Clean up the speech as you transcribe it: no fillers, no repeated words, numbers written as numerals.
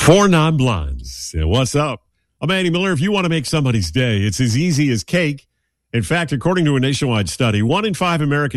Four non-blondes. What's up? I'm Andy Miller. If you want to make somebody's day, it's as easy as cake. In fact, according to a nationwide study, 1 in 5 Americans